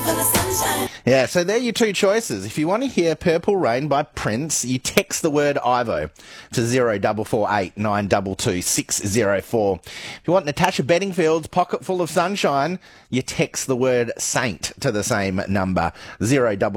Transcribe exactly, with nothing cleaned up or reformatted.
Yeah, so there are your two choices. If you want to hear Purple Rain by Prince, you text the word Ivo to zero four four eight nine two two six zero four. If you want Natasha Bedingfield's Pocket Full of Sunshine, you text the word Saint to the same number, zero